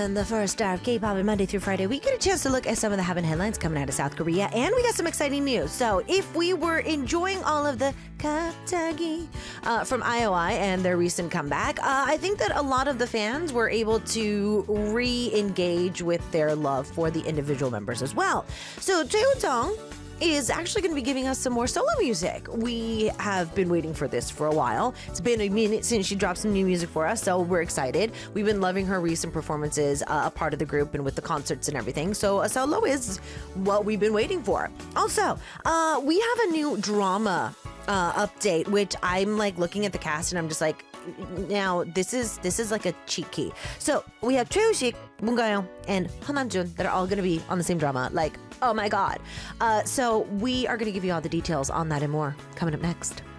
in the first hour of K-pop and Monday through Friday, we get a chance to look at some of the happening headlines coming out of South Korea, and we got some exciting news. So if we were enjoying all of the 갑자기 from IOI and their recent comeback, I think that a lot of the fans were able to re-engage with their love for the individual members as well. So Jae-Jong is actually going to be giving us some more solo music. We have been waiting for this for a while. It's been a minute since she dropped some new music for us, so we're excited. We've been loving her recent performances, a part of the group and with the concerts and everything. So a solo is what we've been waiting for. Also, we have a new drama update, which I'm like looking at the cast and I'm just like, now this is like a cheat key. So we have Choi-Sik, Moon Ga-young, and Han Namjoon that are all going to be on the same drama. Like, oh my god. So we are going to give you all the details on that and more coming up next.